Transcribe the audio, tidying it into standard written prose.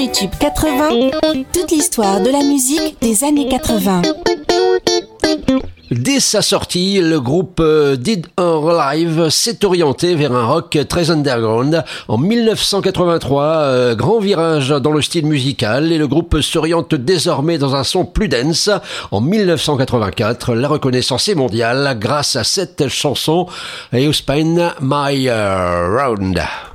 Tube 80, toute l'histoire de la musique des années 80. Dès sa sortie, le groupe Dead or Alive s'est orienté vers un rock très underground. En 1983, grand virage dans le style musical et le groupe s'oriente désormais dans un son plus dense. En 1984, la reconnaissance est mondiale grâce à cette chanson You Spin My Round.